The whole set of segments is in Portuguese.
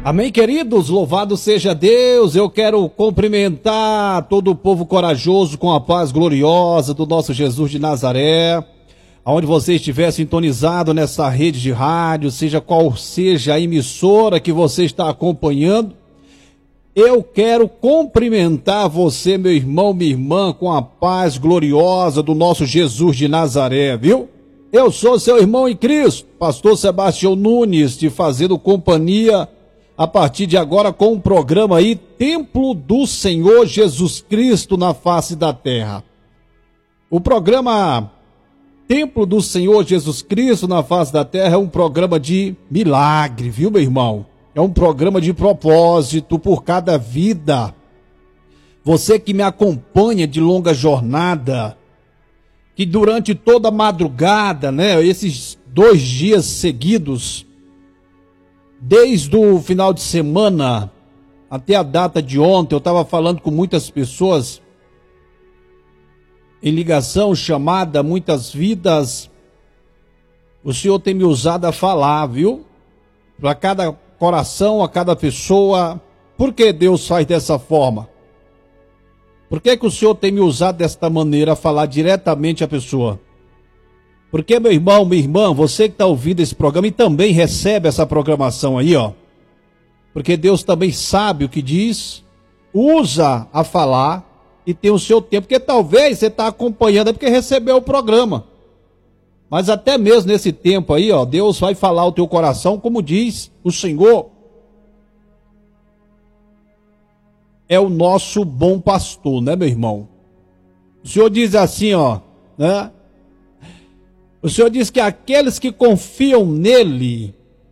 Amém, queridos? Louvado seja Deus. Eu quero cumprimentar todo o povo corajoso com a paz gloriosa do nosso Jesus de Nazaré. Aonde você estiver sintonizado nessa rede de rádio, seja qual seja a emissora que você está acompanhando, eu quero cumprimentar você, meu irmão, minha irmã, com a paz gloriosa do nosso Jesus de Nazaré, viu? Eu sou seu irmão em Cristo, pastor Sebastião Nunes, te fazendo companhia a partir de agora com um programa aí, Templo do Senhor Jesus Cristo na face da terra. O programa Templo do Senhor Jesus Cristo na face da terra é um programa de milagre, viu, meu irmão? É um programa de propósito por cada vida. Você que me acompanha de longa jornada, que durante toda a madrugada, né, esses 2 dias seguidos, desde o final de semana até a data de ontem, eu estava falando com muitas pessoas em ligação, chamada, muitas vidas. O Senhor tem me usado a falar, viu? Para cada coração, a cada pessoa. Por que Deus faz dessa forma? Por que o Senhor tem me usado desta maneira a falar diretamente à pessoa? Porque, meu irmão, minha irmã, você que está ouvindo esse programa e também recebe essa programação aí, ó. Porque Deus também sabe o que diz, usa a falar e tem o seu tempo. Porque talvez você está acompanhando, é porque recebeu o programa. Mas até mesmo nesse tempo aí, ó, Deus vai falar ao teu coração, como diz o Senhor. É o nosso bom pastor, né, meu irmão? O Senhor diz assim, ó, né? O Senhor diz que aqueles que confiam nele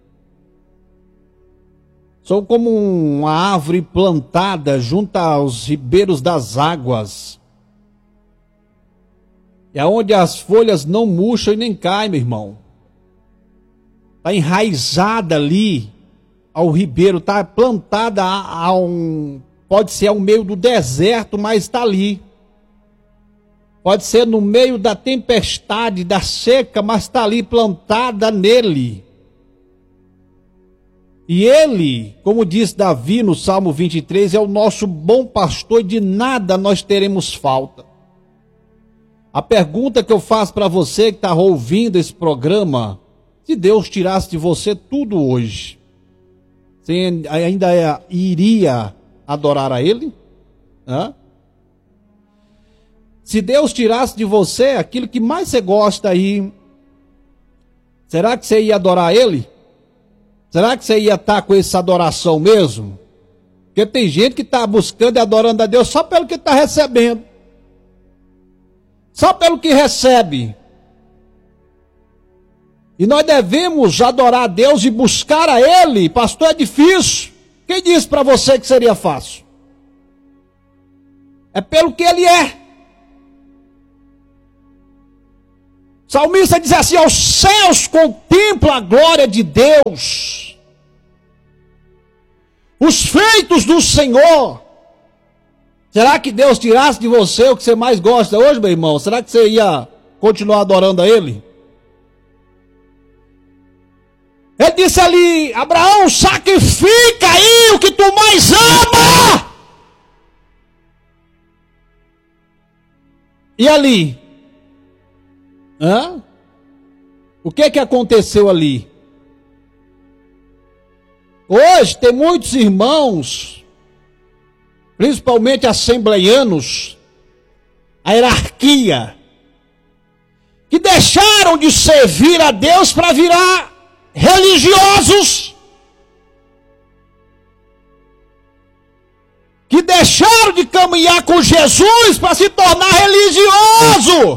são como uma árvore plantada junto aos ribeiros das águas. É onde as folhas não murcham e nem caem, meu irmão. Está enraizada ali ao ribeiro, está plantada pode ser ao meio do deserto, mas está ali. Pode ser no meio da tempestade, da seca, mas está ali plantada nele. E ele, como diz Davi no Salmo 23, é o nosso bom pastor e de nada nós teremos falta. A pergunta que eu faço para você que está ouvindo esse programa, se Deus tirasse de você tudo hoje, você ainda iria adorar a ele? Hã? Se Deus tirasse de você aquilo que mais você gosta aí, será que você ia adorar Ele? Será que você ia estar com essa adoração mesmo? Porque tem gente que está buscando e adorando a Deus só pelo que está recebendo. Só pelo que recebe. E nós devemos adorar a Deus e buscar a Ele. Pastor, é difícil. Quem disse para você que seria fácil? É pelo que Ele é. O salmista diz assim: aos céus contempla a glória de Deus, os feitos do Senhor. Será que Deus tirasse de você o que você mais gosta hoje, meu irmão? Será que você ia continuar adorando a Ele? Ele disse ali: Abraão, sacrifica aí o que tu mais ama. E ali? O que aconteceu ali? Hoje tem muitos irmãos, principalmente assembleianos, a hierarquia, que deixaram de servir a Deus para virar religiosos, que deixaram de caminhar com Jesus para se tornar religioso.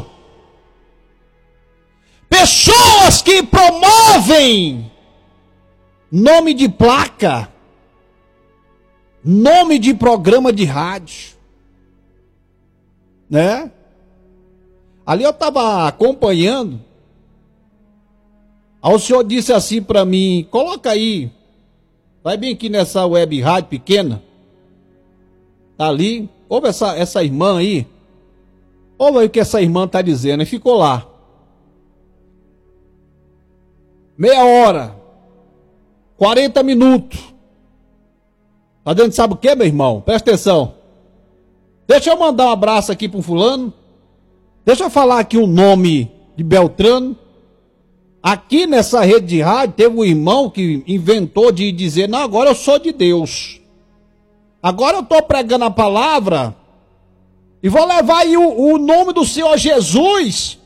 Pessoas que promovem nome de placa, nome de programa de rádio, né? Ali eu estava acompanhando, aí o senhor disse assim para mim: coloca aí, vai bem aqui nessa web rádio pequena, tá ali, ouve essa irmã aí, ouve aí o que essa irmã está dizendo, e ficou lá. Meia hora, 40 minutos, Tá dizendo, sabe o que, meu irmão? Presta atenção. Deixa eu mandar um abraço aqui para um fulano. Deixa eu falar aqui o nome de Beltrano. Aqui nessa rede de rádio teve um irmão que inventou de dizer, não, agora eu sou de Deus. Agora eu estou pregando a palavra e vou levar aí o nome do Senhor Jesus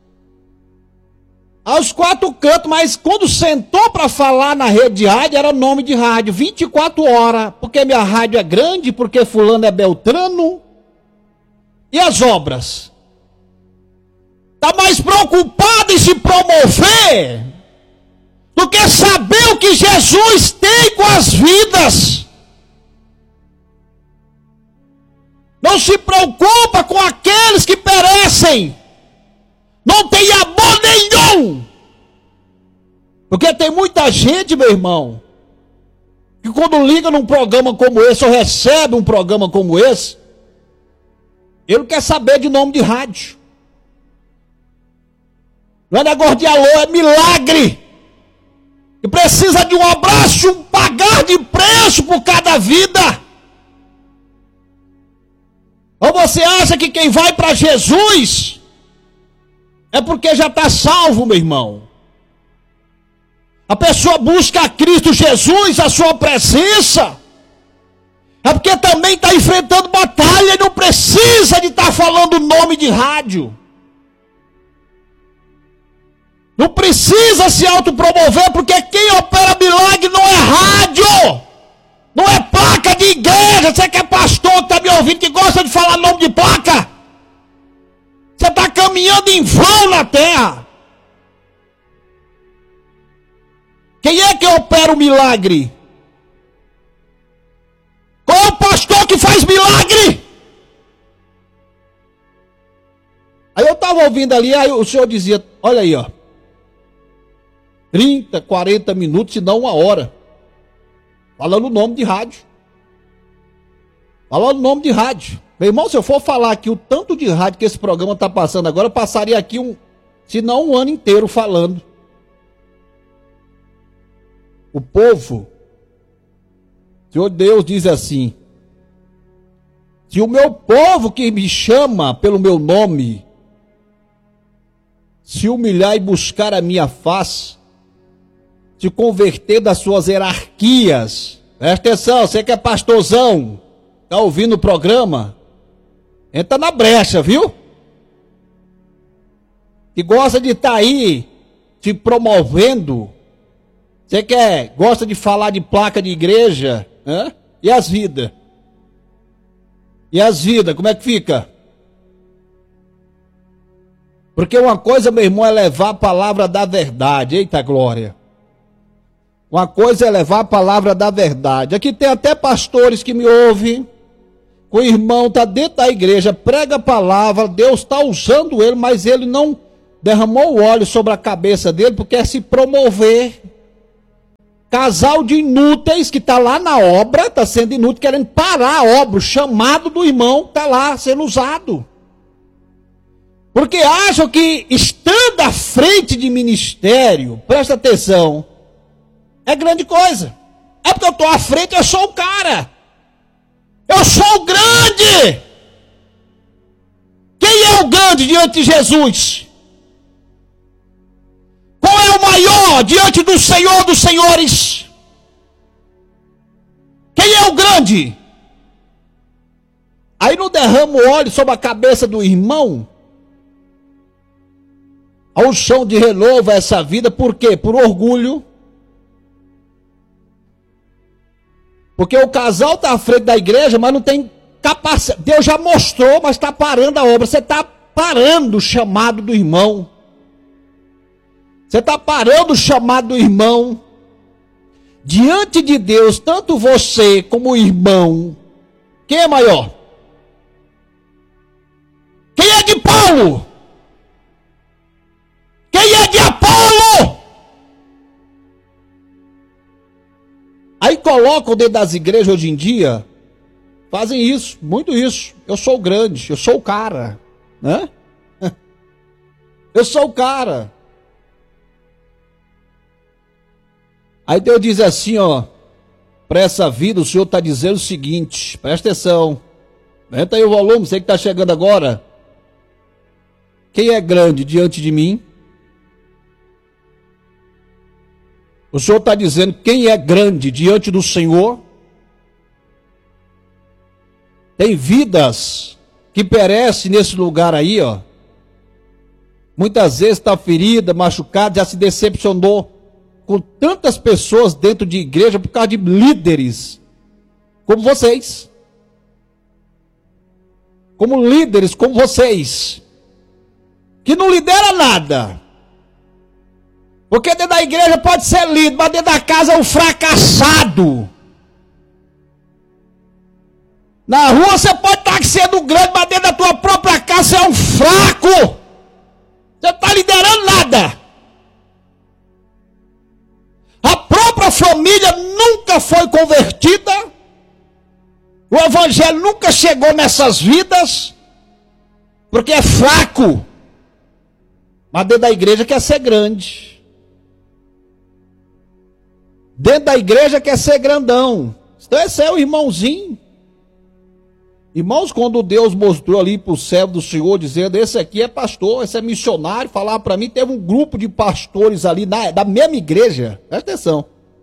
aos quatro cantos, mas quando sentou para falar na rede de rádio, era nome de rádio, 24 horas, porque minha rádio é grande, porque fulano é Beltrano. E as obras? Está mais preocupado em se promover do que saber o que Jesus tem com as vidas. Não se preocupa com aqueles que perecem. Não tem amor nenhum. Porque tem muita gente, meu irmão, que quando liga num programa como esse, ou recebe um programa como esse, ele quer saber de nome de rádio. Não é negócio de alô, é milagre. E precisa de um abraço, um pagar de preço por cada vida. Ou você acha que quem vai para Jesus é porque já está salvo, meu irmão? A pessoa busca a Cristo Jesus, a sua presença, é porque também está enfrentando batalha e não precisa de estar falando nome de rádio. Não precisa se autopromover, porque quem opera milagre não é rádio, não é placa de igreja. Você que é pastor, que está me ouvindo, que gosta de falar nome de placa, você está caminhando em vão na terra. Quem é que opera o milagre? Qual é o pastor que faz milagre? Aí eu estava ouvindo ali, aí o senhor dizia, olha aí, ó, 30, 40 minutos, se não uma hora, falando o nome de rádio. Falando o nome de rádio. Meu irmão, se eu for falar aqui o tanto de rádio que esse programa está passando agora, eu passaria aqui se não um ano inteiro falando. O povo, o Senhor Deus diz assim, se o meu povo que me chama pelo meu nome, se humilhar e buscar a minha face, se converter das suas hierarquias, presta atenção, você que é pastorzão, está ouvindo o programa, entra na brecha, viu? Que gosta de estar aí, se promovendo, você gosta de falar de placa de igreja, né? E as vidas? E as vidas, como é que fica? Porque uma coisa, meu irmão, é levar a palavra da verdade, eita glória. Uma coisa é levar a palavra da verdade. Aqui tem até pastores que me ouvem. O irmão está dentro da igreja, prega a palavra, Deus está usando ele, mas ele não derramou o óleo sobre a cabeça dele, porque é se promover. Casal de inúteis que está lá na obra, está sendo inútil, querendo parar a obra. O chamado do irmão está lá sendo usado. Porque acham que estando à frente de ministério, presta atenção, é grande coisa. É porque eu estou à frente, eu sou o cara. Eu sou o grande. Quem é o grande diante de Jesus? Qual é o maior diante do Senhor dos Senhores? Quem é o grande? Aí não derrama o óleo sobre a cabeça do irmão. A unção de renovo a essa vida, por quê? Por orgulho. Porque o casal está à frente da igreja, mas não tem capacidade. Deus já mostrou, mas está parando a obra. Você está parando o chamado do irmão. Você está parando o chamado do irmão. Diante de Deus, tanto você como o irmão, quem é maior? Quem é de Paulo? Quem é de Apolo? Aí colocam dentro das igrejas hoje em dia, fazem isso, muito isso. Eu sou o grande, eu sou o cara, né? Eu sou o cara. Aí Deus diz assim, ó, para essa vida, o Senhor está dizendo o seguinte, presta atenção, aumenta aí o volume, você que está chegando agora. Quem é grande diante de mim? O Senhor está dizendo, quem é grande diante do Senhor? Tem vidas que perecem nesse lugar aí, ó. Muitas vezes está ferida, machucada, já se decepcionou com tantas pessoas dentro de igreja por causa de líderes como vocês. Como líderes como vocês. Que não lidera nada. Porque dentro da igreja pode ser líder, mas dentro da casa é um fracassado. Na rua você pode estar sendo grande, mas dentro da tua própria casa você é um fraco. Você não está liderando nada. A própria família nunca foi convertida. O evangelho nunca chegou nessas vidas. Porque é fraco. Mas dentro da igreja quer ser grande. Dentro da igreja quer ser grandão. Então esse é o irmãozinho. Irmãos, quando Deus mostrou ali para o servo do Senhor, dizendo, esse aqui é pastor, esse é missionário, falava para mim, teve um grupo de pastores ali da mesma igreja, presta atenção,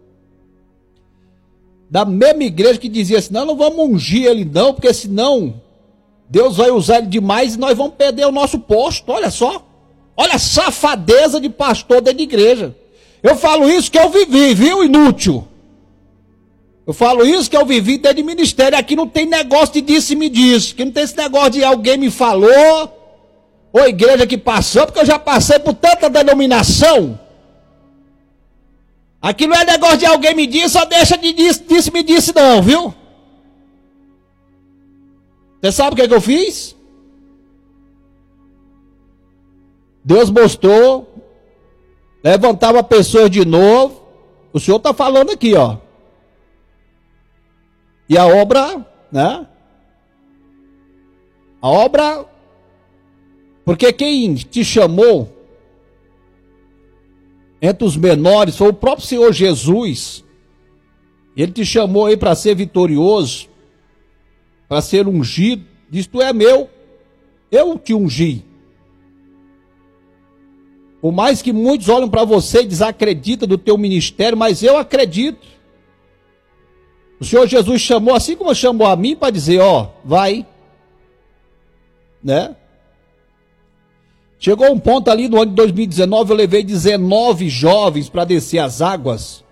da mesma igreja que dizia assim, não vamos ungir ele não, porque senão Deus vai usar ele demais e nós vamos perder o nosso posto, olha só, olha a safadeza de pastor dentro de igreja. Eu falo isso que eu vivi, viu, inútil? Eu falo isso que eu vivi dentro de ministério. Aqui não tem negócio de disse e me disse. Aqui não tem esse negócio de alguém me falou. Ou igreja que passou. Porque eu já passei por tanta denominação. Aqui não é negócio de alguém me disse. Só deixa de disse me disse não, viu? Você sabe o que eu fiz? Deus mostrou. Levantava pessoas de novo. O Senhor está falando aqui, ó. E a obra, né? A obra, porque quem te chamou entre os menores foi o próprio Senhor Jesus. Ele te chamou aí para ser vitorioso, para ser ungido. Diz, tu é meu, eu te ungi. Por mais que muitos olham para você e desacreditam do teu ministério, mas eu acredito. O Senhor Jesus chamou, assim como chamou a mim, para dizer, ó, vai, né? Chegou um ponto ali no ano de 2019, eu levei 19 jovens para descer as águas.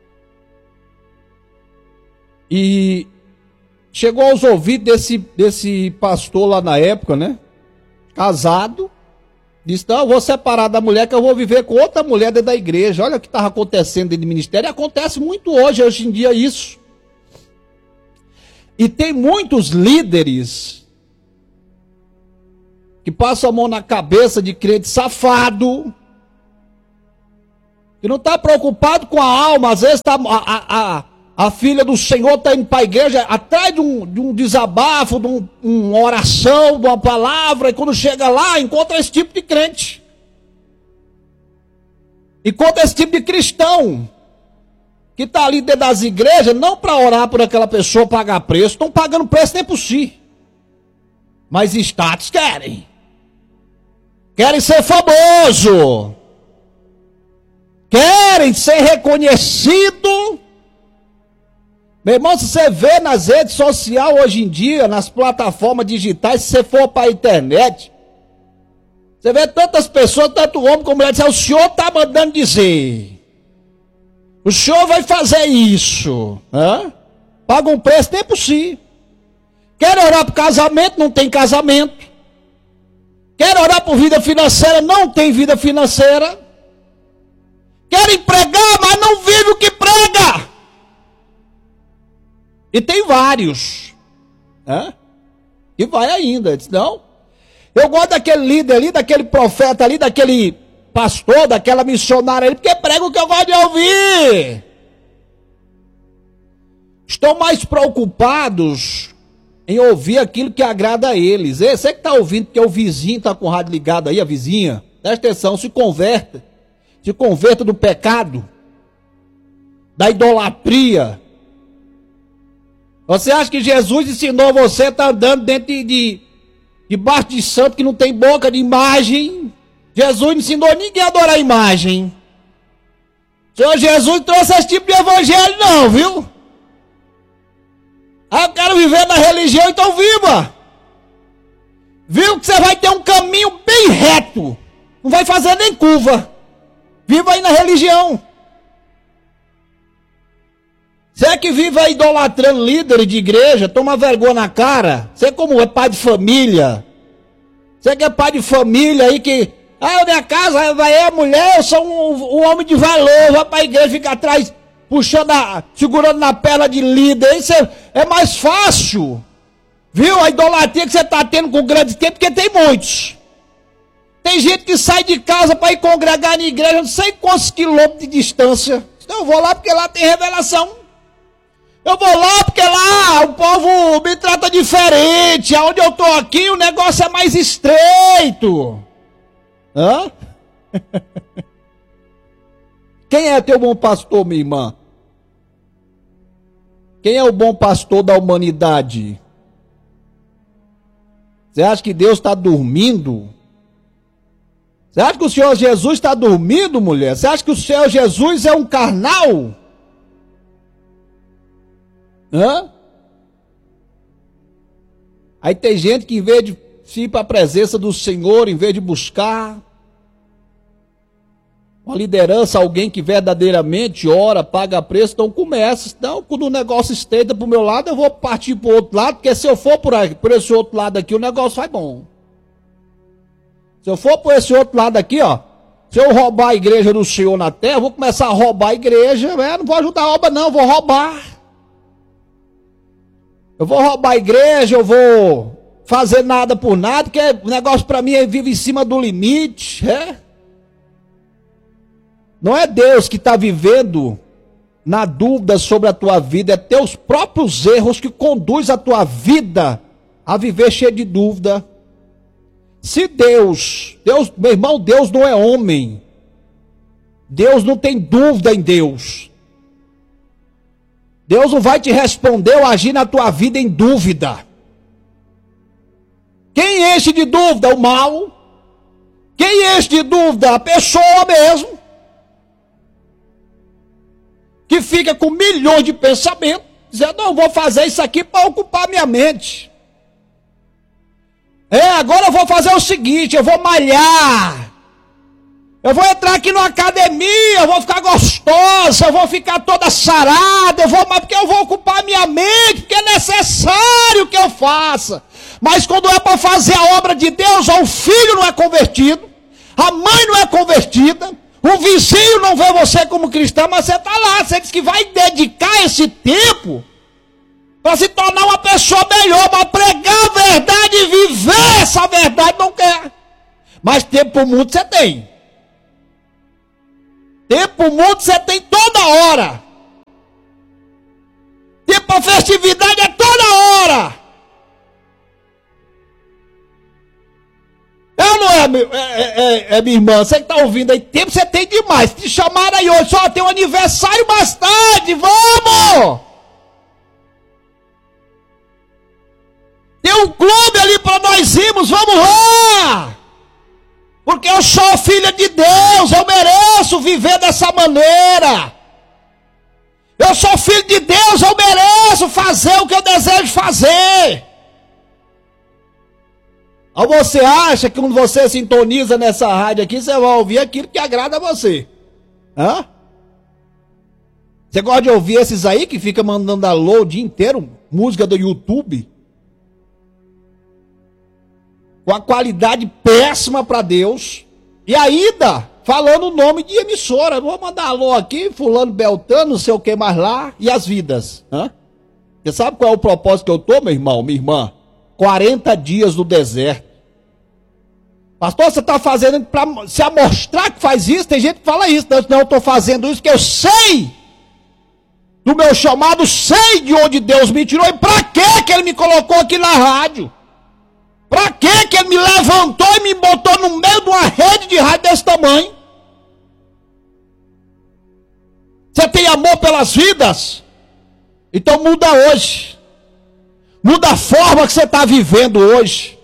E chegou aos ouvidos desse pastor lá na época, né? Casado. Disse, não, eu vou separar da mulher que eu vou viver com outra mulher dentro da igreja. Olha o que estava acontecendo dentro do ministério. E acontece muito hoje em dia isso. E tem muitos líderes que passam a mão na cabeça de crente safado, que não está preocupado com a alma. Às vezes tá, a filha do Senhor está indo para a igreja atrás de um desabafo, de uma oração, de uma palavra, e quando chega lá, encontra esse tipo de crente. Encontra esse tipo de cristão. Que está ali dentro das igrejas, não para orar por aquela pessoa, pagar preço, estão pagando preço nem por si. Mas status querem. Querem ser famoso. Querem ser reconhecido. Meu irmão, se você vê nas redes sociais hoje em dia, nas plataformas digitais, se você for para a internet, você vê tantas pessoas, tanto homem como mulher, dizendo, o senhor está mandando dizer. O senhor vai fazer isso. Hã? Paga um preço nem por si. Quer orar por casamento? Não tem casamento. Quer orar por vida financeira? Não tem vida financeira. Quer pregar, mas não vive o que prega. E tem vários. Hã? E vai ainda. Diz, não. Eu gosto daquele líder ali, daquele profeta ali, daquele pastor, daquela missionária ali, porque prega o que eu gosto de ouvir. Estão mais preocupados em ouvir aquilo que agrada a eles. Você que está ouvindo, porque o vizinho está com o rádio ligado aí, a vizinha, presta atenção, se converta do pecado, da idolatria, Você acha que Jesus ensinou você a estar andando dentro debaixo de santo que não tem boca de imagem? Jesus não ensinou ninguém a adorar a imagem. O Senhor Jesus trouxe esse tipo de evangelho não, viu? Ah, eu quero viver na religião, então viva. Viu que você vai ter um caminho bem reto. Não vai fazer nem curva. Viva aí na religião. Você que vive aí idolatrando líderes de igreja, toma vergonha na cara. Você como é pai de família. Você que é pai de família aí que... Ah, minha casa vai a mulher, eu sou um homem de valor, vai pra igreja, fica atrás, puxando, segurando na perna de líder. Isso é mais fácil. Viu? A idolatria que você está tendo com grandes tempos, porque tem muitos. Tem gente que sai de casa para ir congregar na igreja, não sei quantos quilômetros de distância. Então eu vou lá porque lá tem revelação. Eu vou lá porque lá o povo me trata diferente. Aonde eu estou aqui o negócio é mais estreito. Hã? Quem é teu bom pastor, minha irmã? Quem é o bom pastor da humanidade? Você acha que Deus está dormindo? Você acha que o Senhor Jesus está dormindo, mulher? Você acha que o Senhor Jesus é um carnal? Hã? Aí tem gente que em vez de ir para a presença do Senhor, em vez de buscar uma liderança, alguém que verdadeiramente ora, paga preço, então começa. Então, quando o negócio estreita para o meu lado, eu vou partir para o outro lado, porque se eu for por esse outro lado aqui, o negócio vai bom. Se eu for por esse outro lado aqui, ó, se eu roubar a igreja do Senhor na terra, eu vou começar a roubar a igreja, não vou ajudar a obra não, vou roubar. Eu vou roubar a igreja, eu vou fazer nada por nada, porque o negócio para mim vive em cima do limite, Não é Deus que está vivendo na dúvida sobre a tua vida, é teus próprios erros que conduz a tua vida a viver cheio de dúvida. Se Deus, meu irmão, Deus não é homem. Deus não tem dúvida em Deus. Deus não vai te responder ou agir na tua vida em dúvida. Quem enche de dúvida? O mal. Quem enche de dúvida? A pessoa mesmo. Que fica com milhões de pensamentos, dizendo, não, vou fazer isso aqui para ocupar minha mente. Agora eu vou fazer o seguinte, eu vou malhar. Eu vou entrar aqui numa academia, eu vou ficar gostosa, eu vou ficar toda sarada, porque eu vou ocupar minha mente, porque é necessário que eu faça. Mas quando é para fazer a obra de Deus, o filho não é convertido, a mãe não é convertida, o vizinho não vê você como cristão, mas você está lá, você diz que vai dedicar esse tempo para se tornar uma pessoa melhor, para pregar a verdade e viver essa verdade, não quer. Mas tempo para o mundo você tem. Tempo para o mundo você tem toda hora. Tempo para festividade é toda hora. Eu não minha irmã, você que está ouvindo aí, tempo você tem demais. Te chamaram aí hoje, só tem um aniversário mais tarde, vamos! Tem um clube ali para nós irmos, vamos lá! Porque eu sou filha de Deus, eu mereço viver dessa maneira. Eu sou filho de Deus, eu mereço fazer o que eu desejo fazer. Ou você acha que quando você sintoniza nessa rádio aqui, você vai ouvir aquilo que agrada a você? Hã? Você gosta de ouvir esses aí que fica mandando alô o dia inteiro, música do YouTube? Com a qualidade péssima para Deus, e ainda falando o nome de emissora. Vou mandar alô aqui, fulano, beltano, não sei o que mais lá, e as vidas. Você sabe qual é o propósito que eu estou, meu irmão, minha irmã? 40 dias no deserto. Pastor, você está fazendo para se amostrar que faz isso? Tem gente que fala isso. Não, eu estou fazendo isso porque eu sei do meu chamado, sei de onde Deus me tirou, e para que ele me colocou aqui na rádio? Para que ele me levantou e me botou no meio de uma rede de rádio desse tamanho? Você tem amor pelas vidas? Então muda hoje. Muda a forma que você está vivendo hoje.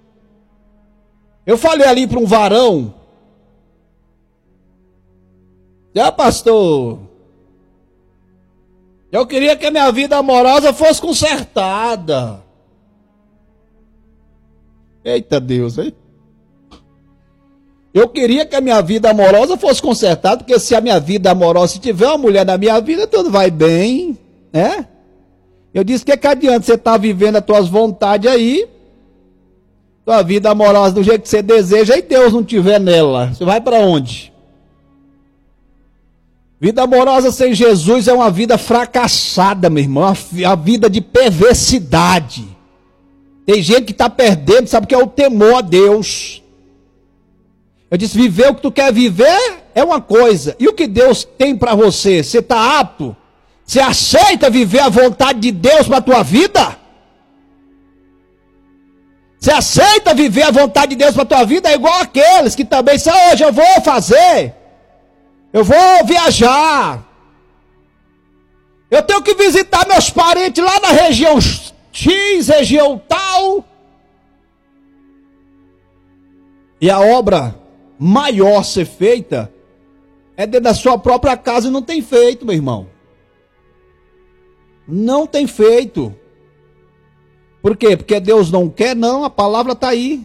Eu falei ali para um varão, pastor, eu queria que a minha vida amorosa fosse consertada. Eita Deus, hein? Eu queria que a minha vida amorosa fosse consertada, porque se a minha vida amorosa, se tiver uma mulher na minha vida, tudo vai bem, né? Eu disse, que adianta você estar vivendo as tuas vontades aí, tua vida amorosa do jeito que você deseja, e Deus não tiver nela, você vai para onde? Vida amorosa sem Jesus é uma vida fracassada, meu irmão, uma vida de perversidade. Tem gente que está perdendo, sabe o que é o temor a Deus. Eu disse, viver o que tu quer viver é uma coisa, e o que Deus tem para você? Você está apto? Você aceita viver a vontade de Deus para a tua vida? Você aceita viver a vontade de Deus para a tua vida? É igual aqueles que também são, hoje eu vou fazer, eu vou viajar, eu tenho que visitar meus parentes lá na região X, região tal, e a obra maior ser feita é dentro da sua própria casa, e não tem feito, meu irmão. Não tem feito. Por quê? Porque Deus não quer? Não, a palavra está aí.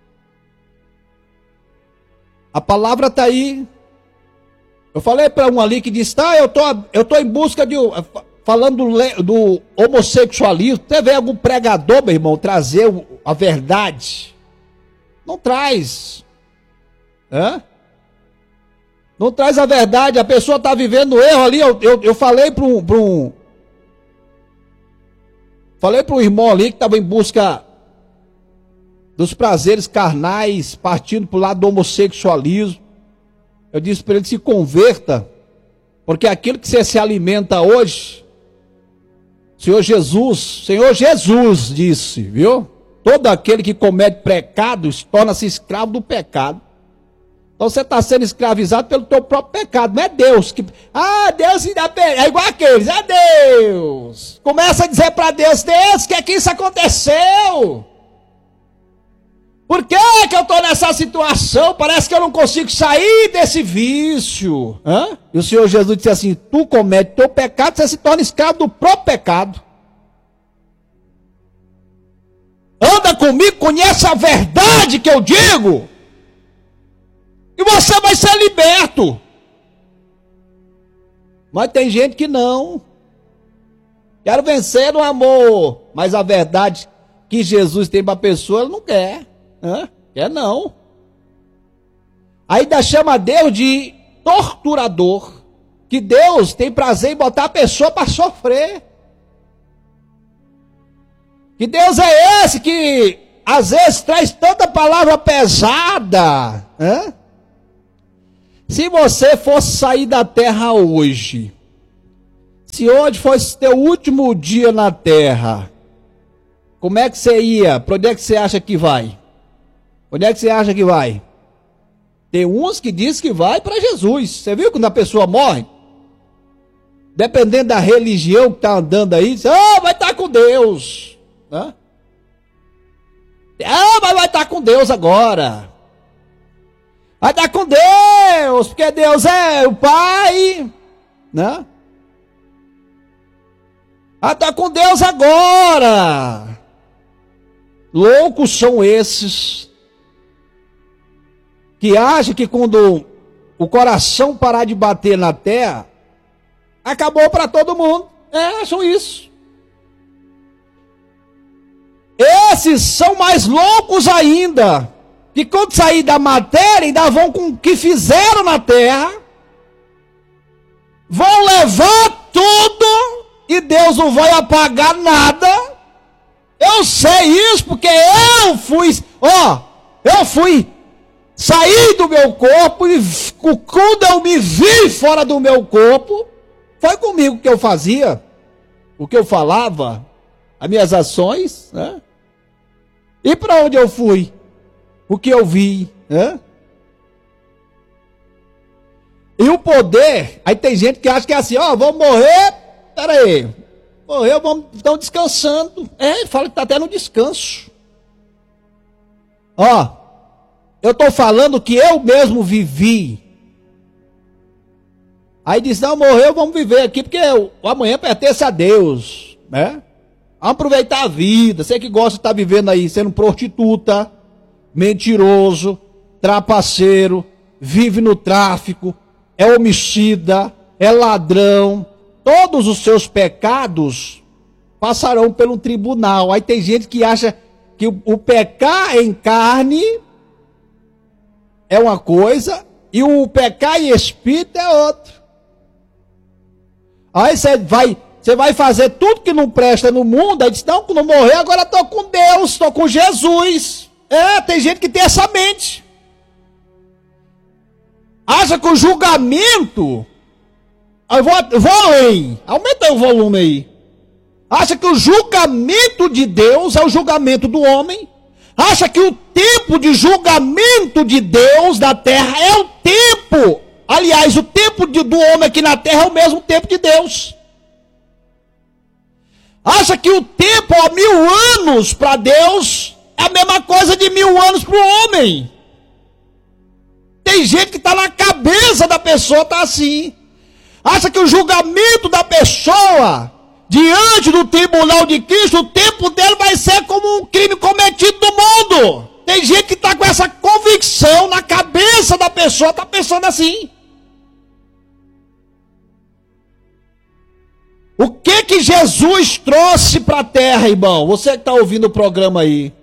A palavra está aí. Eu falei para um ali que disse, eu tô em busca de, falando do homossexualismo, até vem algum pregador, meu irmão, trazer a verdade. Não traz. Não traz a verdade, a pessoa está vivendo erro ali. Eu falei para um irmão ali que estava em busca dos prazeres carnais, partindo para o lado do homossexualismo. Eu disse para ele, se converta, porque aquilo que você se alimenta hoje, Senhor Jesus disse, viu? Todo aquele que comete pecado torna-se escravo do pecado. Então você está sendo escravizado pelo teu próprio pecado, não é Deus que... Deus ainda é igual aqueles, é Deus. Começa a dizer para Deus, Deus, que é que isso aconteceu? Por que que eu estou nessa situação? Parece que eu não consigo sair desse vício. E o Senhor Jesus disse assim, tu comete teu pecado, você se torna escravo do próprio pecado. Anda comigo, conhece a verdade que eu digo, e você vai ser liberto. Mas tem gente que não. Quero vencer no amor, mas a verdade que Jesus tem para a pessoa, ela não quer. Quer não. Ainda chama Deus de torturador, que Deus tem prazer em botar a pessoa para sofrer. Que Deus é esse que às vezes traz tanta palavra pesada. Se você fosse sair da terra hoje, se hoje fosse teu último dia na terra, como é que você ia? Para onde é que você acha que vai? Onde é que você acha que vai? Tem uns que dizem que vai para Jesus. Você viu quando a pessoa morre? Dependendo da religião que está andando aí, diz, vai estar com Deus. Mas vai estar com Deus agora. Vai estar com Deus, porque Deus é o Pai, né? Vai estar com Deus agora. Loucos são esses que acham que quando o coração parar de bater na terra, acabou para todo mundo. Acham isso. Esses são mais loucos ainda, que quando sair da matéria, ainda vão com o que fizeram na terra, vão levar tudo, e Deus não vai apagar nada. Eu sei isso, porque eu fui sair do meu corpo, e quando eu me vi fora do meu corpo, foi comigo que eu fazia, o que eu falava, as minhas ações, né? E para onde eu fui? O que eu vi, né? E o poder, aí tem gente que acha que é assim, vou morrer, peraí, Morreu, estão descansando. Ele fala que está até no descanso. Ó, eu estou falando que eu mesmo vivi. Aí diz, não, morreu, vamos viver aqui, porque o amanhã pertence a Deus, né? Vamos aproveitar a vida. Você que gosta de estar vivendo aí, sendo prostituta, mentiroso, trapaceiro, vive no tráfico, é homicida, é ladrão. Todos os seus pecados passarão pelo tribunal. Aí tem gente que acha que o pecar em carne é uma coisa e o pecar em espírito é outra. Aí você vai fazer tudo que não presta no mundo, aí diz, não, quando morrer agora estou com Deus, estou com Jesus. Tem gente que tem essa mente. Acha que o julgamento... Eu vou além, aumenta o volume aí. Acha que o julgamento de Deus é o julgamento do homem. Acha que o tempo de julgamento de Deus da terra é o tempo. Aliás, o tempo do homem aqui na terra é o mesmo tempo de Deus. Acha que o tempo, 1000 anos para Deus é a mesma coisa de 1000 anos para o homem. Tem gente que está na cabeça da pessoa, está assim. Acha que o julgamento da pessoa diante do tribunal de Cristo, o tempo dele vai ser como um crime cometido no mundo. Tem gente que está com essa convicção na cabeça da pessoa, está pensando assim. O que Jesus trouxe para a terra, irmão? Você que está ouvindo o programa aí.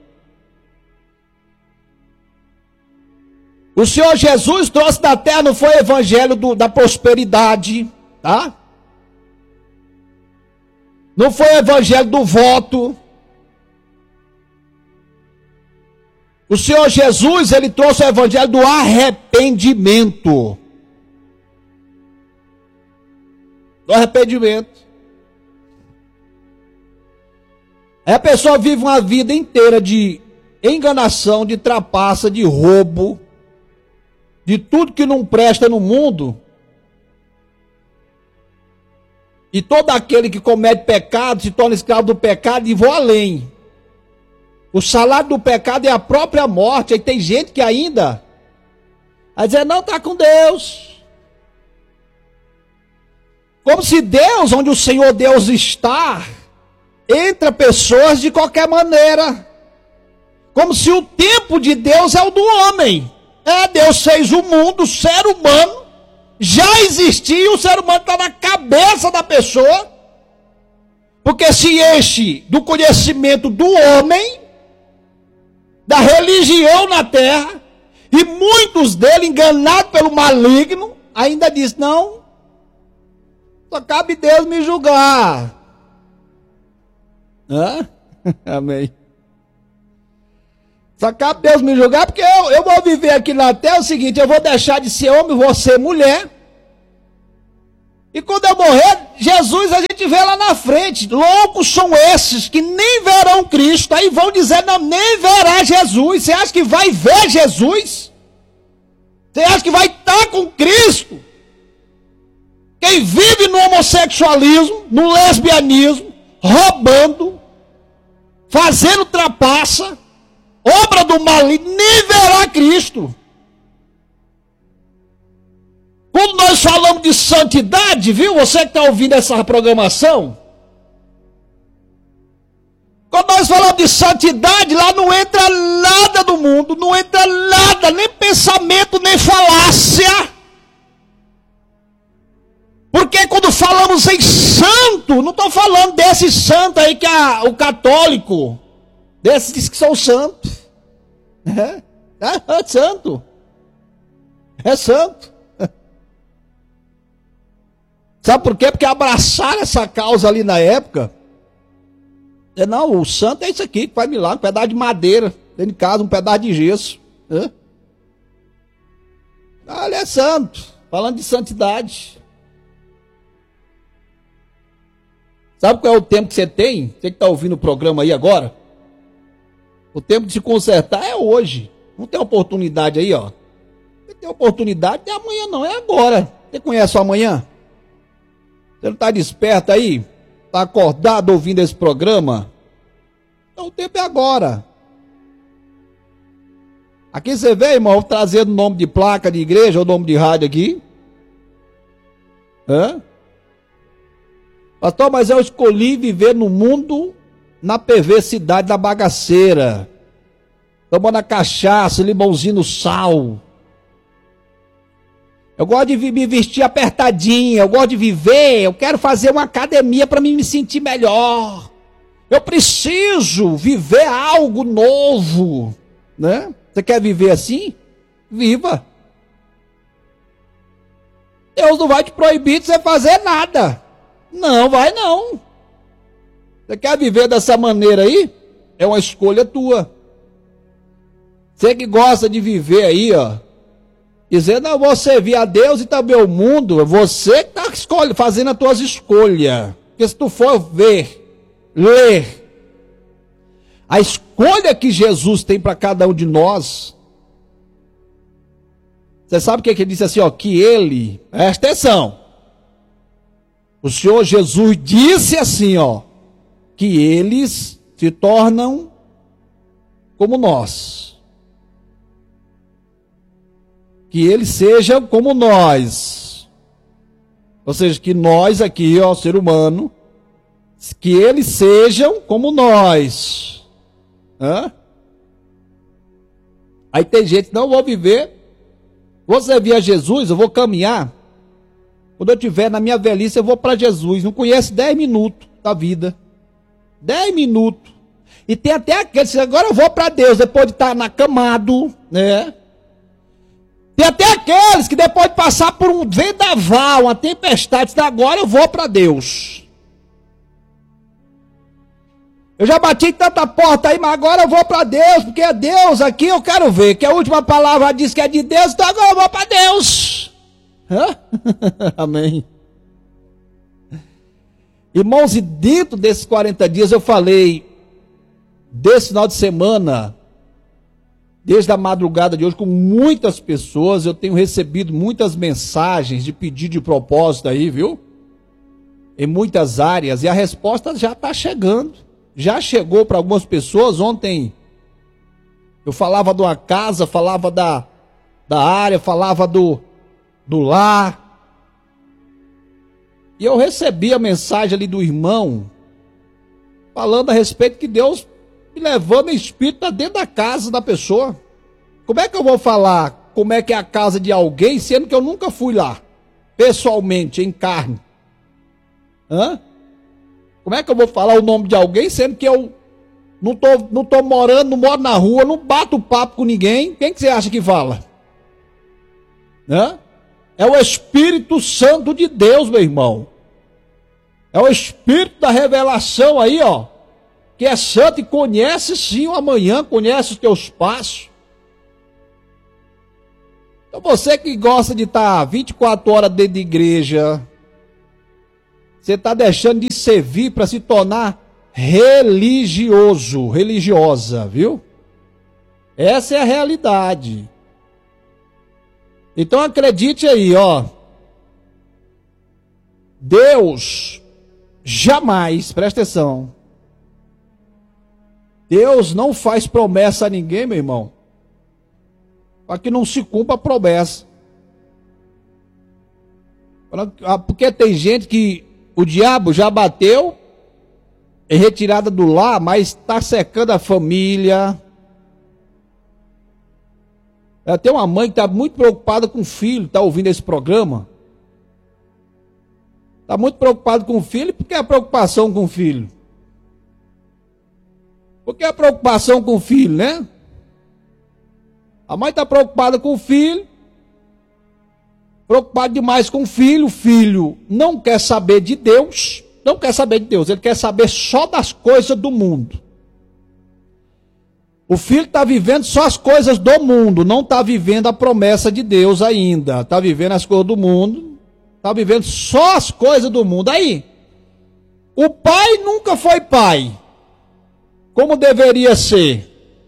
O Senhor Jesus trouxe da terra, não foi o evangelho da prosperidade, tá? Não foi o evangelho do voto. O Senhor Jesus, ele trouxe o evangelho do arrependimento. Do arrependimento. Aí a pessoa vive uma vida inteira de enganação, de trapaça, de roubo, de tudo que não presta no mundo. E todo aquele que comete pecado se torna escravo do pecado e vou além. O salário do pecado é a própria morte. Aí tem gente que ainda vai dizer, não, está com Deus. Como se Deus, onde o Senhor Deus está, entra pessoas de qualquer maneira. Como se o tempo de Deus é o do homem. Deus fez o mundo, o ser humano já existia e o ser humano está na cabeça da pessoa, porque se enche do conhecimento do homem, da religião na terra, e muitos deles, enganados pelo maligno, ainda diz, não, só cabe Deus me julgar. Amém. Só cabe Deus me julgar, porque eu vou viver aqui na terra é o seguinte, eu vou deixar de ser homem, vou ser mulher. E quando eu morrer, Jesus a gente vê lá na frente. Loucos são esses que nem verão Cristo. Aí vão dizer, não, nem verá Jesus. Você acha que vai ver Jesus? Você acha que vai estar com Cristo? Quem vive no homossexualismo, no lesbianismo, roubando, fazendo trapaça, obra do maligno, nem verá Cristo. Quando nós falamos de santidade, viu? Você que está ouvindo essa programação, quando nós falamos de santidade, lá não entra nada do mundo, não entra nada, nem pensamento, nem falácia. Porque quando falamos em santo, não estou falando desse santo aí que é o católico, desses que são santos. É santo. É santo. Sabe por quê? Porque abraçaram essa causa ali na época. Não, o santo é isso aqui, que faz milagre, um pedaço de madeira, dentro de casa, um pedaço de gesso. Ele é santo, falando de santidade. Sabe qual é o tempo que você tem? Você que está ouvindo o programa aí agora? O tempo de se consertar é hoje. Não tem oportunidade aí, ó. Você tem oportunidade, não é amanhã não, é agora. Você conhece o amanhã? Você não está desperto aí? está acordado ouvindo esse programa, então o tempo é agora. Aqui você vê, irmão, trazendo nome de placa de igreja ou nome de rádio aqui. Pastor, mas eu escolhi viver no mundo, na perversidade da bagaceira, tomando a cachaça, limãozinho no sal. Eu gosto de me vestir apertadinho, eu gosto de viver, eu quero fazer uma academia para me sentir melhor. Eu preciso viver algo novo, né? Você quer viver assim? Viva. Deus não vai te proibir de você fazer nada. Não vai não. Você quer viver dessa maneira aí? É uma escolha tua. Você que gosta de viver aí, ó, dizendo, não, vou servir a Deus e também o mundo, você que está fazendo as tuas escolhas. Porque se tu for ler, a escolha que Jesus tem para cada um de nós, você sabe o que ele disse assim, ó, que ele, presta atenção, o Senhor Jesus disse assim, ó, que eles se tornam como nós. Que eles sejam como nós. Ou seja, que nós aqui, ó, ser humano, que eles sejam como nós. Aí tem gente, não vou viver, vou servir a Jesus, eu vou caminhar. Quando eu estiver na minha velhice, eu vou para Jesus. Não conhece 10 minutos da vida. 10 minutos. E tem até aqueles, agora eu vou para Deus, depois de estar acamado, né? Tem até aqueles que depois de passar por um vendaval, uma tempestade, agora eu vou para Deus. Eu já bati tanta porta aí, mas agora eu vou para Deus, porque é Deus aqui, eu quero ver, que a última palavra diz que é de Deus, então agora eu vou para Deus. Amém. Irmãos, e dentro desses 40 dias eu falei, desse final de semana, desde a madrugada de hoje, com muitas pessoas, eu tenho recebido muitas mensagens de pedido de propósito aí, viu? Em muitas áreas, e a resposta já está chegando. Já chegou para algumas pessoas. Ontem eu falava de uma casa, falava da área, falava do lar. E eu recebi a mensagem ali do irmão, falando a respeito que Deus me levando em espírito para dentro da casa da pessoa. Como é que eu vou falar como é que é a casa de alguém, sendo que eu nunca fui lá, pessoalmente, em carne? Como é que eu vou falar o nome de alguém, sendo que eu não tô morando, não moro na rua, não bato papo com ninguém? Quem que você acha que fala? É o Espírito Santo de Deus, meu irmão. É o Espírito da revelação aí, ó, que é santo e conhece sim o amanhã, conhece os teus passos. Então você que gosta de estar 24 horas dentro de igreja, você está deixando de servir para se tornar religioso, religiosa, viu? Essa é a realidade. Então acredite aí, ó. Deus jamais, presta atenção, Deus não faz promessa a ninguém, meu irmão, para que não se cumpra a promessa. Porque tem gente que o diabo já bateu em retirada do lar, mas está secando a família. Tem uma mãe que está muito preocupada com o filho, está ouvindo esse programa. Está muito preocupado com o filho. Por que a preocupação com o filho? Por que a preocupação com o filho, né? A mãe está preocupada com o filho, preocupado demais com o filho não quer saber de Deus, não quer saber de Deus, ele quer saber só das coisas do mundo. O filho está vivendo só as coisas do mundo, não está vivendo a promessa de Deus ainda, está vivendo as coisas do mundo, está vivendo só as coisas do mundo. Aí, o pai nunca foi pai, como deveria ser.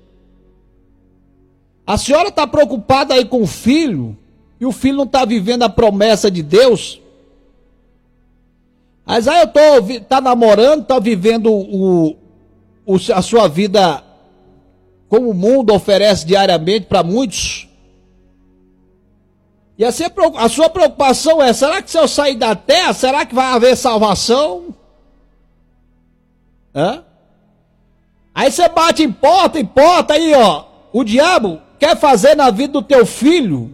A senhora está preocupada aí com o filho, e o filho não está vivendo a promessa de Deus. Mas aí tá namorando, tá vivendo a sua vida como o mundo oferece diariamente para muitos. E a sua preocupação é, será que se eu sair da terra, será que vai haver salvação? Hã? Aí você bate em porta, aí ó, o diabo quer fazer na vida do teu filho,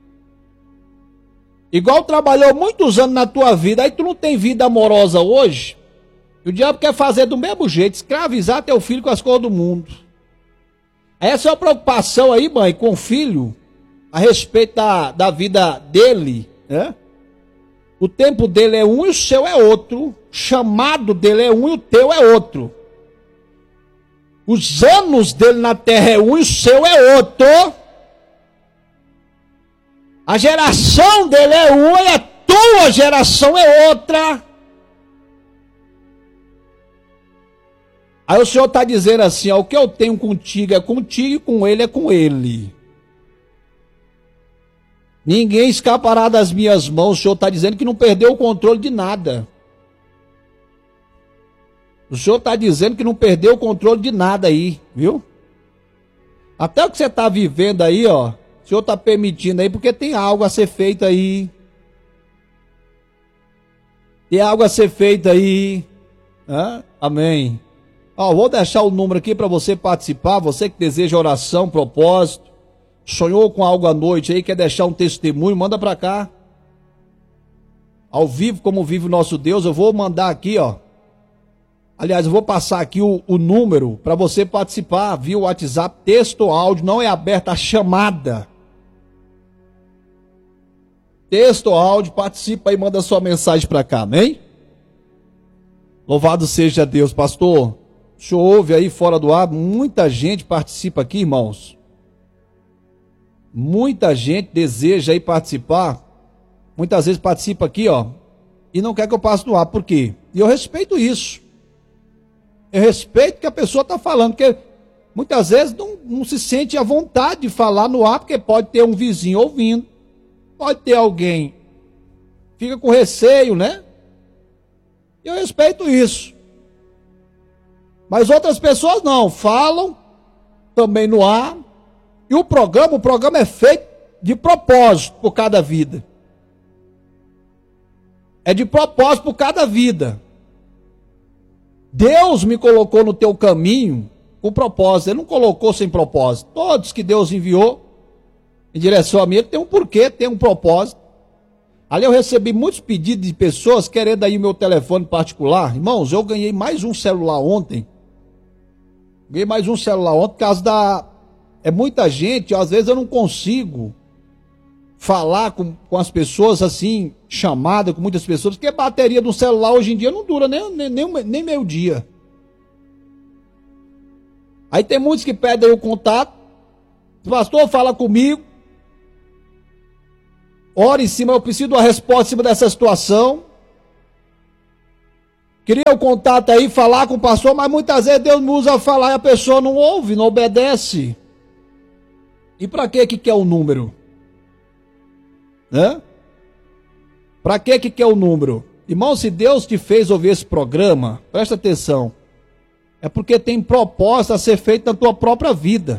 igual trabalhou muitos anos na tua vida, aí tu não tem vida amorosa hoje, e o diabo quer fazer do mesmo jeito, escravizar teu filho com as coisas do mundo. Essa é a preocupação aí, mãe, com o filho, a respeito da vida dele, né? O tempo dele é um e o seu é outro, o chamado dele é um e o teu é outro. Os anos dele na terra é um e o seu é outro. A geração dele é uma e a tua geração é outra. Aí o Senhor está dizendo assim, ó, o que eu tenho contigo é contigo e com ele é com ele. Ninguém escapará das minhas mãos. O Senhor está dizendo que não perdeu o controle de nada. O Senhor está dizendo que não perdeu o controle de nada aí, viu? Até o que você está vivendo aí, ó, o Senhor está permitindo aí, porque tem algo a ser feito aí. Tem algo a ser feito aí. Hã? Amém. Ó, vou deixar o número aqui para você participar, você que deseja oração, propósito, sonhou com algo à noite aí, quer deixar um testemunho, manda para cá. Ao vivo, como vive o nosso Deus, eu vou mandar aqui, ó. Aliás, eu vou passar aqui o número para você participar via WhatsApp, texto ou áudio, não é aberta a chamada. Texto ou áudio, participa e manda sua mensagem para cá, amém? Louvado seja Deus, pastor. O senhor ouve aí fora do ar, muita gente participa aqui, irmãos. Muita gente deseja aí participar, muitas vezes participa aqui, ó, e não quer que eu passe no ar, por quê? E eu respeito isso. Eu respeito o que a pessoa está falando, porque muitas vezes não se sente à vontade de falar no ar, porque pode ter um vizinho ouvindo, pode ter alguém, fica com receio, né? Eu respeito isso. Mas outras pessoas não, falam também no ar, e o programa é feito de propósito por cada vida. É de propósito por cada vida. Deus me colocou no teu caminho com propósito, Ele não colocou sem propósito. Todos que Deus enviou em direção a mim, Ele tem um porquê, tem um propósito. Ali eu recebi muitos pedidos de pessoas querendo aí o meu telefone particular. Irmãos, eu ganhei mais um celular ontem. Ganhei mais um celular ontem por causa da... É muita gente, às vezes eu não consigo falar com as pessoas assim, chamada com muitas pessoas, porque a bateria do celular hoje em dia não dura nem meio dia. Aí tem muitos que pedem o contato, pastor, fala comigo, ora em cima, eu preciso de uma resposta em cima dessa situação. Queria o contato aí, falar com o pastor, mas muitas vezes Deus me usa falar e a pessoa não ouve, não obedece. E para que quer o número? Né? Para que quer o número? Irmão, se Deus te fez ouvir esse programa, presta atenção, é porque tem propósito a ser feito na tua própria vida.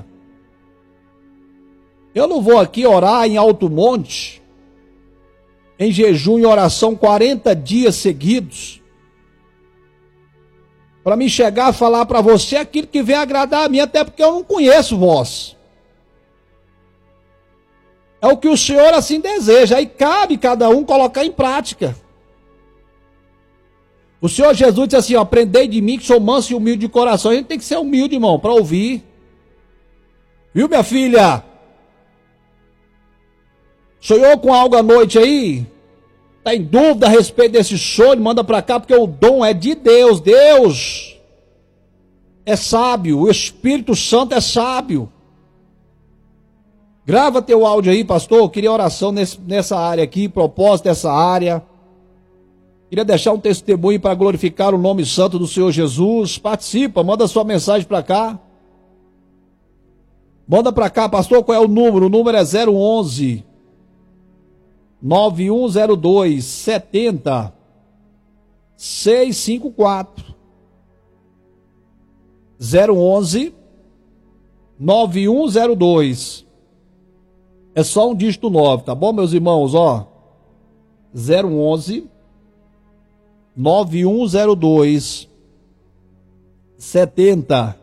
Eu não vou aqui orar em alto monte, em jejum e oração 40 dias seguidos, para me chegar a falar para você aquilo que vem agradar a mim, até porque eu não conheço vós. É o que o Senhor assim deseja, aí cabe cada um colocar em prática. O Senhor Jesus disse assim, ó, aprendei de mim que sou manso e humilde de coração. A gente tem que ser humilde, irmão, para ouvir. Viu, minha filha? Sonhou com algo à noite aí? Está em dúvida a respeito desse sonho? Manda para cá, porque o dom é de Deus. Deus é sábio, o Espírito Santo é sábio. Grava teu áudio aí, pastor. Eu queria oração nessa área aqui, propósito dessa área. Queria deixar um testemunho para glorificar o nome santo do Senhor Jesus. Participa, manda sua mensagem para cá. Manda para cá, pastor, qual é o número? O número é 011 9102 70 654 011 9102. É só um dígito 9, tá bom, meus irmãos? Ó, 011 9102 70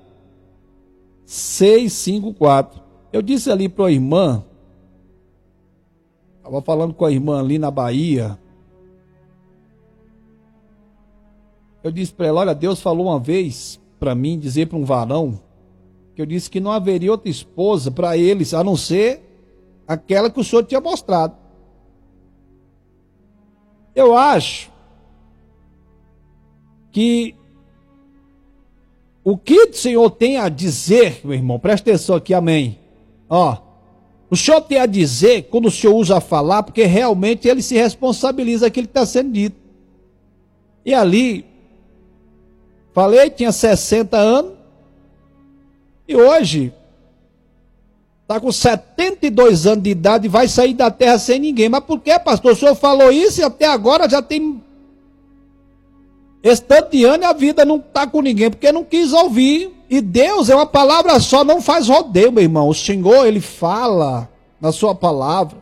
654. Eu disse ali para a irmã, estava falando com a irmã ali na Bahia. Eu disse para ela, olha, Deus falou uma vez para mim, dizer para um varão, que eu disse que não haveria outra esposa para eles, a não ser aquela que o Senhor tinha mostrado. Eu acho que o que o Senhor tem a dizer, meu irmão, presta atenção aqui, amém. Ó, o Senhor tem a dizer, quando o Senhor usa a falar, porque realmente ele se responsabiliza aquilo que está sendo dito. E ali, falei, tinha 60 anos, e hoje está com 72 anos de idade e vai sair da terra sem ninguém. Mas por que, pastor? O senhor falou isso e até agora já tem esse tanto de ano e a vida não está com ninguém, porque não quis ouvir. E Deus é uma palavra só, não faz rodeio, meu irmão. O Senhor, ele fala na sua palavra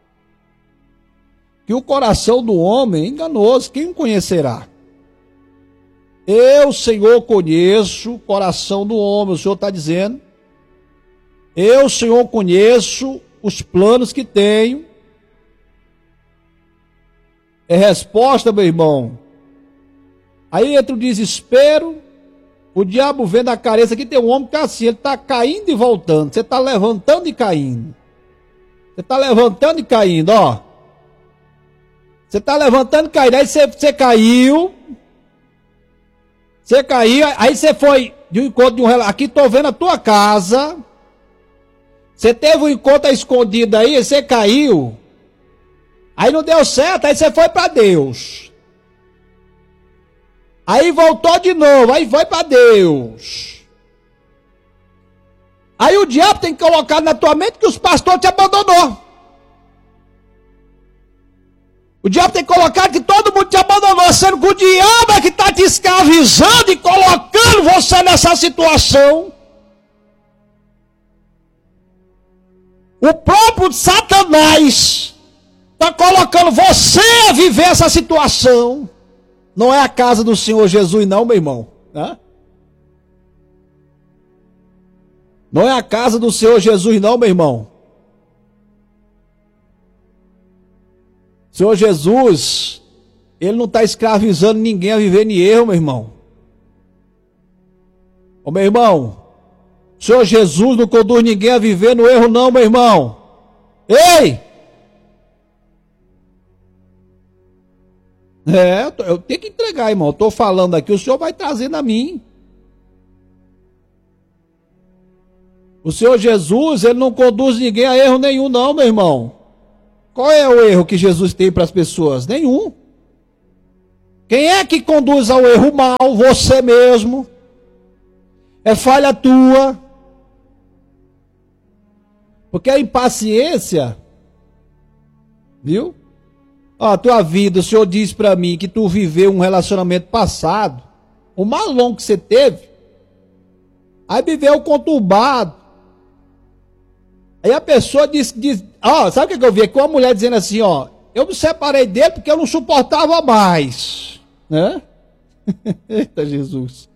que o coração do homem é enganoso, quem o conhecerá? Eu, Senhor, conheço o coração do homem, o Senhor está dizendo. Eu, Senhor, conheço os planos que tenho. É resposta, meu irmão. Aí entra o desespero, o diabo vendo a carência. Aqui tem um homem que é assim, ele está caindo e voltando. Você está levantando e caindo. Você está levantando e caindo, ó. Você está levantando e caindo. Aí você caiu. Você caiu, aí você foi de um encontro de um relacionamento. Aqui estou vendo a tua casa. Você teve um encontro escondido aí, você caiu. Aí não deu certo, aí você foi para Deus. Aí voltou de novo, aí foi para Deus. Aí o diabo tem que colocar na tua mente que os pastores te abandonou. O diabo tem que colocar que todo mundo te abandonou, sendo que o diabo é que está te escravizando e colocando você nessa situação. O próprio Satanás está colocando você a viver essa situação. Não é a casa do Senhor Jesus, não, meu irmão. Não é a casa do Senhor Jesus, não, meu irmão. O Senhor Jesus, ele não está escravizando ninguém a viver em erro, meu irmão. Ô, meu irmão, o Senhor Jesus não conduz ninguém a viver no erro, não, meu irmão. Ei! Eu tenho que entregar, irmão. Eu estou falando aqui, o Senhor vai trazendo a mim. O Senhor Jesus, ele não conduz ninguém a erro nenhum, não, meu irmão. Qual é o erro que Jesus tem para as pessoas? Nenhum. Quem é que conduz ao erro mal? Você mesmo. É falha tua. Porque a impaciência, viu? Ó, a tua vida, o Senhor diz para mim que tu viveu um relacionamento passado, o mais longo que você teve, aí viveu conturbado. Aí a pessoa diz, ó, sabe o que eu vi aqui? Uma mulher dizendo assim, ó, eu me separei dele porque eu não suportava mais, né? Eita Jesus.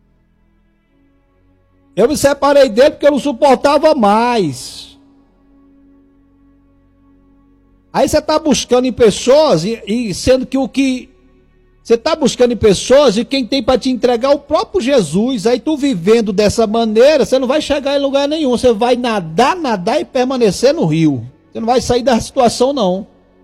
Eu me separei dele porque eu não suportava mais. Aí você está buscando em pessoas, e sendo que o que você está buscando em pessoas, e quem tem para te entregar é o próprio Jesus. Aí tu vivendo dessa maneira, você não vai chegar em lugar nenhum. Você vai nadar e permanecer no rio. Você não vai sair da situação, não.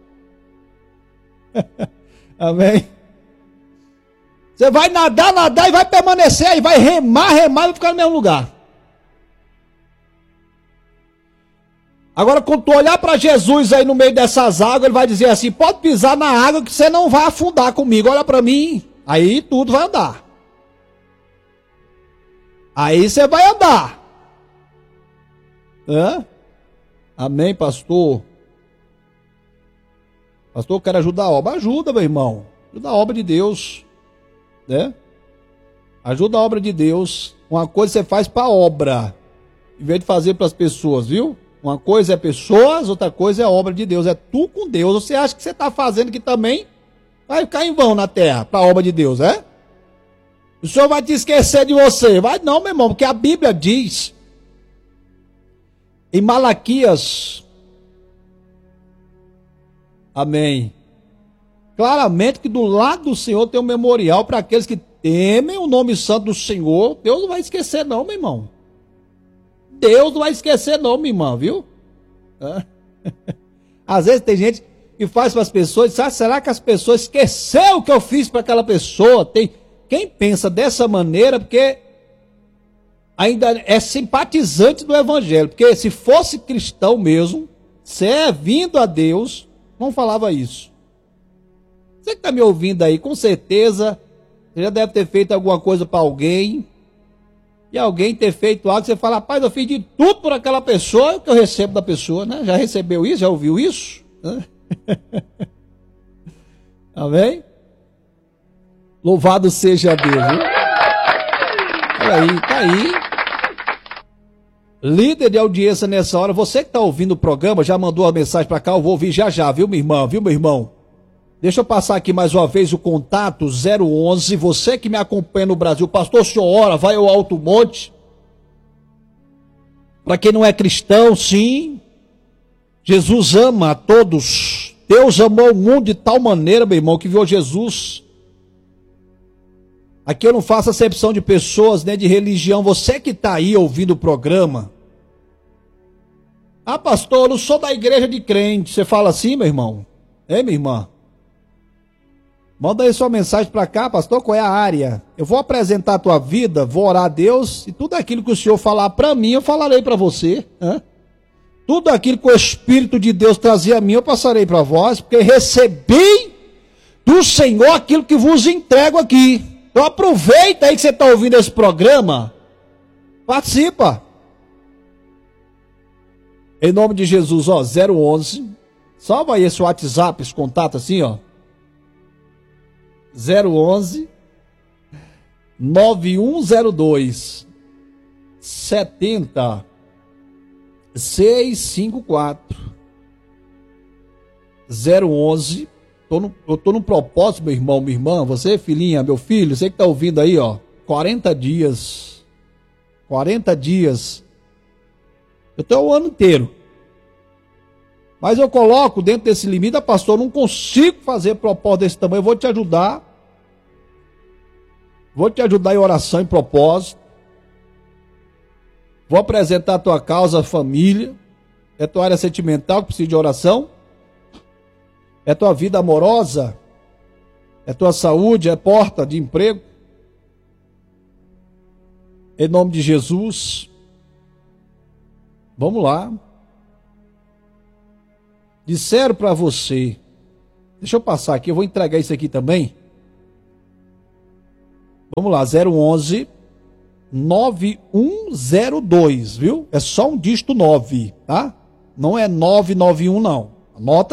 Amém? Você vai nadar e vai permanecer aí, vai remar e vai ficar no mesmo lugar. Agora, quando tu olhar para Jesus aí no meio dessas águas, ele vai dizer assim, pode pisar na água que você não vai afundar comigo, olha para mim, aí tudo vai andar. Aí você vai andar. Amém, pastor? Pastor, eu quero ajudar a obra. Ajuda, meu irmão. Ajuda a obra de Deus. né? Ajuda a obra de Deus. Uma coisa você faz para a obra, em vez de fazer para as pessoas, viu? Uma coisa é pessoas, outra coisa é a obra de Deus. É tu com Deus. Você acha que você está fazendo que também vai ficar em vão na terra, para a obra de Deus, é? O Senhor vai te esquecer de você. Vai não, meu irmão, porque a Bíblia diz, em Malaquias, amém, claramente que do lado do Senhor tem um memorial para aqueles que temem o nome santo do Senhor. Deus não vai esquecer não, meu irmão. Deus não vai esquecer não, minha irmã, viu? Às vezes tem gente que faz para as pessoas, sabe, será que as pessoas esqueceram o que eu fiz para aquela pessoa? Tem quem pensa dessa maneira porque ainda é simpatizante do evangelho, porque se fosse cristão mesmo, servindo a Deus, não falava isso. Você que está me ouvindo aí, com certeza, você já deve ter feito alguma coisa para alguém, e alguém ter feito algo, você fala, rapaz, eu fiz de tudo por aquela pessoa, que eu recebo da pessoa, né? Já recebeu isso? Já ouviu isso? Amém? Louvado seja Deus, viu? Olha aí, tá aí. Líder de audiência nessa hora, você que está ouvindo o programa, já mandou a mensagem para cá, eu vou ouvir já, viu, minha irmã, viu, meu irmão? Deixa eu passar aqui mais uma vez o contato 011, você que me acompanha no Brasil, pastor, o senhor ora, vai ao Alto Monte. Para quem não é cristão, sim, Jesus ama a todos. Deus amou o mundo de tal maneira, meu irmão, que viu Jesus. Aqui eu não faço acepção de pessoas, nem de religião. Você que está aí ouvindo o programa. Ah, pastor, eu não sou da igreja de crente. Você fala assim, meu irmão? Minha irmã? Manda aí sua mensagem para cá, pastor, qual é a área? Eu vou apresentar a tua vida, vou orar a Deus, e tudo aquilo que o Senhor falar para mim, eu falarei para você. Tudo aquilo que o Espírito de Deus trazia a mim, eu passarei para vós, porque recebi do Senhor aquilo que vos entrego aqui. Então aproveita aí que você está ouvindo esse programa, participa. Em nome de Jesus, ó, 011, salva aí esse WhatsApp, esse contato assim, ó. 011 9102 70654 011. Eu tô num propósito, meu irmão, minha irmã, você, filhinha, meu filho, você que tá ouvindo aí, ó, 40 dias. Eu tô o ano inteiro. Mas eu coloco dentro desse limite, pastor, eu não consigo fazer propósito desse tamanho, eu vou te ajudar. Vou te ajudar em oração, em propósito. Vou apresentar a tua causa, a família. É tua área sentimental que precisa de oração? É tua vida amorosa? É tua saúde? É porta de emprego? Em nome de Jesus. Vamos lá. Disseram para você, deixa eu passar aqui, eu vou entregar isso aqui também. Vamos lá, 011 9102, viu? É só um dígito 9, tá? Não é 991 não. Anota